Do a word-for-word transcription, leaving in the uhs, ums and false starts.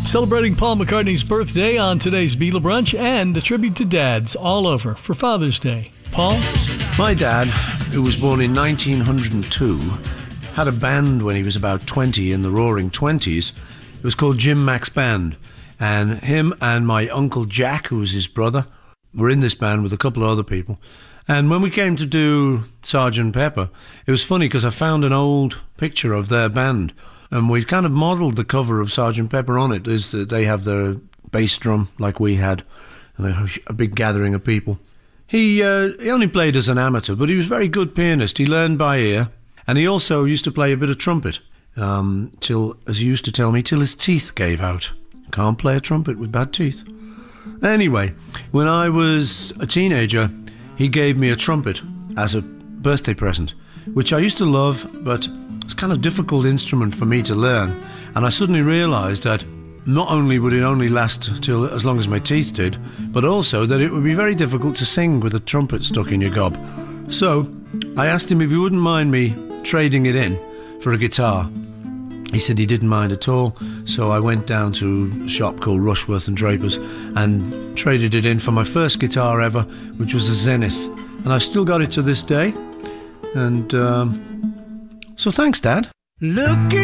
Celebrating Paul McCartney's birthday on today's Beatle Brunch and a tribute to dads all over for Father's Day. Paul? My dad, who was born in nineteen oh two, had a band when he was about twenty in the roaring twenties. It was called Jim Mack's Band. And him and my Uncle Jack, who was his brother, were in this band with a couple of other people. And when we came to do Sergeant Pepper, it was funny because I found an old picture of their band. And we kind of modelled the cover of Sergeant Pepper on it. Is that they have their bass drum like we had, and a big gathering of people. He uh, he only played as an amateur, but he was a very good pianist. He learned by ear, and he also used to play a bit of trumpet, um, till, as he used to tell me, till his teeth gave out. Can't play a trumpet with bad teeth. Anyway, when I was a teenager, he gave me a trumpet as a birthday present, which I used to love, but it's kind of difficult instrument for me to learn. And I suddenly realised that not only would it only last till as long as my teeth did, but also that it would be very difficult to sing with a trumpet stuck in your gob. So I asked him if he wouldn't mind me trading it in for a guitar. He said he didn't mind at all, so I went down to a shop called Rushworth and Drapers and traded it in for my first guitar ever, which was a Zenith. And I've still got it to this day. And um, so thanks, Dad. Look